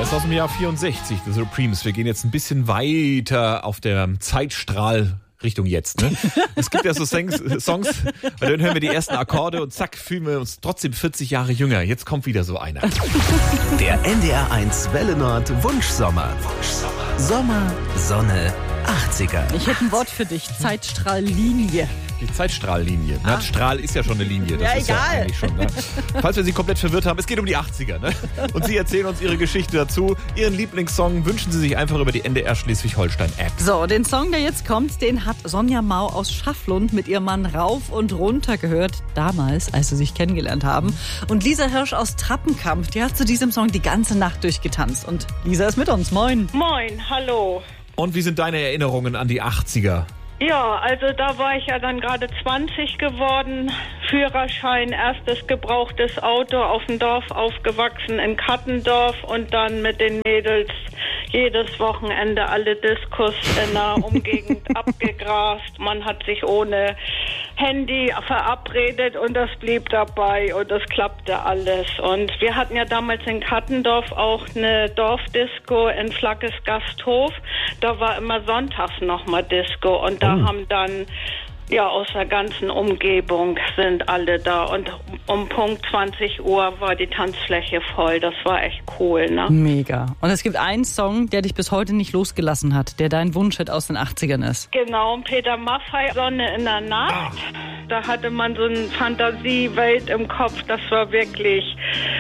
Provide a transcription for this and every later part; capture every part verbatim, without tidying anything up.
ist aus dem Jahr vierundsechzig, The Supremes. Wir gehen jetzt ein bisschen weiter auf der Zeitstrahl Richtung jetzt. Ne? Es gibt ja so Songs, Songs, bei denen hören wir die ersten Akkorde und zack, fühlen wir uns trotzdem vierzig Jahre jünger. Jetzt kommt wieder so einer. Der N D R eins Welle Nord Wunschsommer. Wunschsommer. Sommer, Sonne, achtziger. Ich hätte ein Wort für dich. Zeitstrahllinie. Die Zeitstrahllinie. Ah. Strahl ist ja schon eine Linie. Das ja, ist egal. Ja eigentlich schon, ne? Falls wir Sie komplett verwirrt haben, es geht um die achtziger. Ne? Und Sie erzählen uns Ihre Geschichte dazu. Ihren Lieblingssong wünschen Sie sich einfach über die N D R Schleswig-Holstein-App. So, den Song, der jetzt kommt, den hat Sonja Mau aus Schafflund mit ihrem Mann rauf und runter gehört. Damals, als sie sich kennengelernt haben. Und Lisa Hirsch aus Trappenkampf, die hat zu diesem Song die ganze Nacht durchgetanzt. Und Lisa ist mit uns. Moin. Moin, hallo. Und wie sind deine Erinnerungen an die achtziger? Ja, also da war ich ja dann gerade zwanzig geworden, Führerschein, erstes gebrauchtes Auto auf dem Dorf aufgewachsen in Kattendorf und dann mit den Mädels jedes Wochenende alle Diskos in der Umgegend abgegrast. Man hat sich ohne Handy verabredet und das blieb dabei und das klappte alles. Und wir hatten ja damals in Kattendorf auch eine Dorfdisco in Flackes Gasthof. Da war immer sonntags nochmal Disco und da haben dann, ja, aus der ganzen Umgebung sind alle da und um Punkt zwanzig Uhr war die Tanzfläche voll. Das war echt cool, ne? Mega. Und es gibt einen Song, der dich bis heute nicht losgelassen hat, der dein Wunschhit aus den achtzigern ist. Genau, Peter Maffay, Sonne in der Nacht. Da hatte man so eine Fantasiewelt im Kopf, das war wirklich,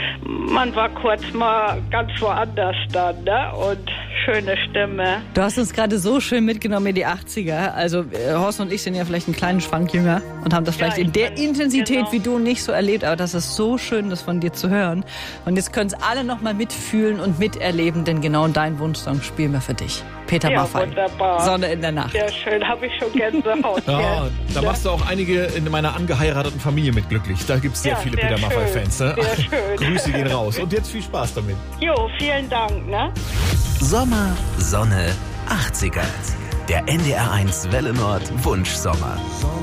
man war kurz mal ganz woanders dann, ne? Und schöne Stimme. Du hast uns gerade so schön mitgenommen in die achtziger. Also äh, Horst und ich sind ja vielleicht einen kleinen Schwank jünger und haben das vielleicht ja, in der bin, Intensität genau. wie du nicht so erlebt. Aber das ist so schön, das von dir zu hören. Und jetzt können es alle noch mal mitfühlen und miterleben, denn genau dein Wunschsong spielen wir für dich. Peter ja, Maffay. Wunderbar. Sonne in der Nacht. Sehr schön, habe ich schon Gänsehaut. Ja, da machst du auch einige in meiner angeheirateten Familie mit glücklich. Da gibt es sehr ja, viele sehr Peter Maffay-Fans. Ne? Sehr schön. Grüße gehen raus. Und jetzt viel Spaß damit. Jo, vielen Dank. Ne? Sommer, Sonne, achtziger. Der N D R eins Welle Nord Wunschsommer.